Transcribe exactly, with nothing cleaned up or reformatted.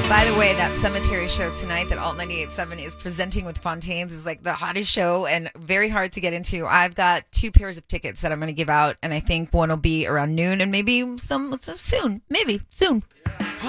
By the way, that cemetery show tonight that Alt ninety-eight point seven is presenting with Fontaines is like the hottest show and very hard to get into. I've got two pairs of tickets that I'm going to give out, and I think one will be around noon and maybe some soon. Maybe soon.